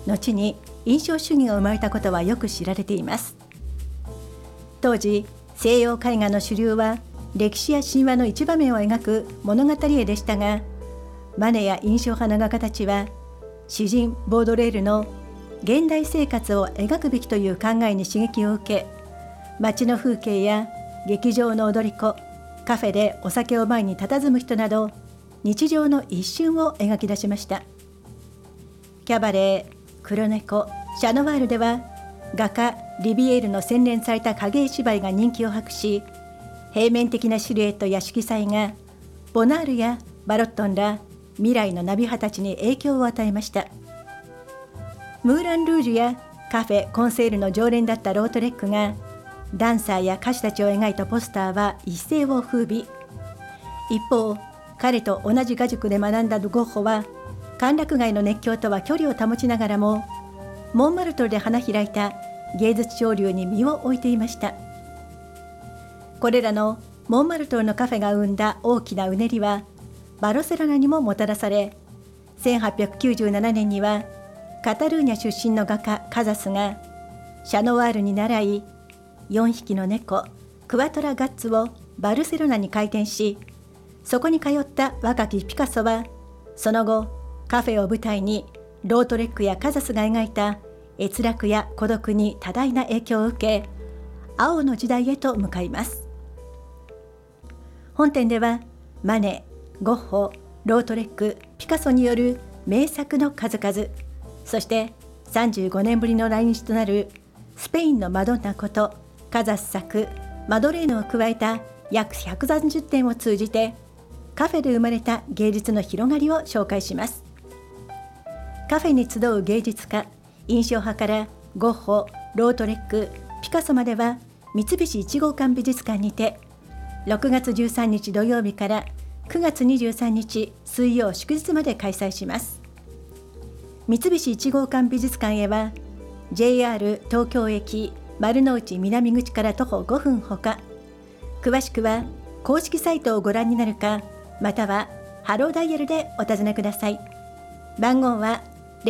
後に印象主義が生まれたことはよく知られています。当時、西洋絵画の主流は歴史や神話の一場面を描く物語絵でしたが、マネや印象派の画家たちは詩人ボードレールの現代生活を描くべきという考えに刺激を受け、街の風景や劇場の踊り子、カフェでお酒を前に佇む人など日常の一瞬を描き出しました。キャバレー、黒猫、シャノワールでは画家リビエールの洗練された影絵芝居が人気を博し、平面的なシルエットや色彩がボナールやバロットンら未来のナビ派たちに影響を与えました。ムーラン・ルージュやカフェ・コンセールの常連だったロートレックがダンサーや歌手たちを描いたポスターは一世を風靡。一方、彼と同じ画塾で学んだゴッホは歓楽街の熱狂とは距離を保ちながらもモンマルトルで花開いた芸術潮流に身を置いていました。これらのモンマルトルのカフェが生んだ大きなうねりはバルセロナにももたらされ、1897年にはカタルーニャ出身の画家カザスがシャノワールに倣い4匹の猫クワトラガッツをバルセロナに開店し、そこに通った若きピカソはその後カフェを舞台にロートレックやカザスが描いた閲楽や孤独に多大な影響を受け、青の時代へと向かいます。本展ではマネ、ゴッホ、ロートレック、ピカソによる名作の数々、そして35年ぶりの来日となるスペインのマドンナことカザス作マドレーヌを加えた約130点を通じてカフェで生まれた芸術の広がりを紹介します。カフェに集う芸術家、印象派からゴッホ、ロートレック、ピカソまでは三菱一号館美術館にて6月13日土曜日から9月23日水曜祝日まで開催します。三菱一号館美術館へは JR 東京駅丸の内南口から徒歩5分ほか、詳しくは公式サイトをご覧になるか、またはハローダイヤルでお尋ねください。番号は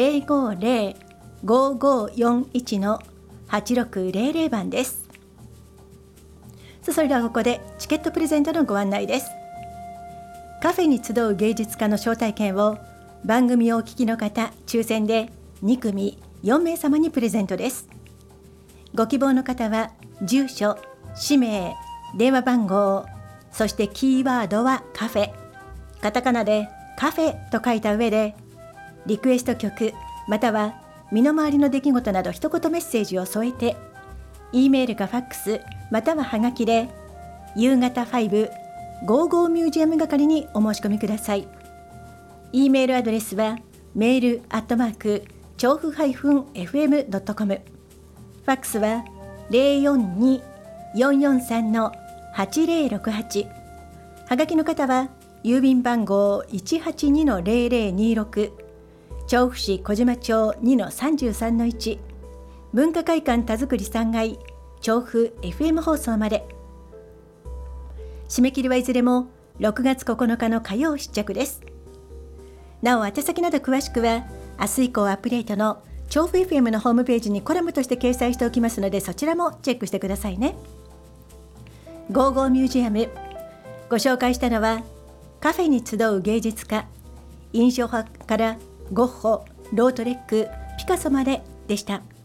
050-5541-8600 番です。それではここでチケットプレゼントのご案内です。カフェに集う芸術家の招待券を番組をお聞きの方抽選で2組4名様にプレゼントです。ご希望の方は住所、氏名、電話番号、そしてキーワードはカフェ、カタカナでカフェと書いた上でリクエスト曲または身の回りの出来事など一言メッセージを添えて E メールかファックスまたははがきで夕方555ミュージアム係にお申し込みください。 E メールアドレスはメール@調布-fm.com、 ファックスは 042-443-8068、 はがきの方は郵便番号 182-0026、 調布市小島町 2-33-1、 文化会館田作り3階調布 FM 放送まで。締め切りはいずれも6月9日の火曜必着です。なお宛先など詳しくは明日以降アップデートの調布 FM のホームページにコラムとして掲載しておきますので、そちらもチェックしてくださいね。55ミュージアム、ご紹介したのはカフェに集う芸術家、印象派からゴッホ、ロートレック、ピカソまででした。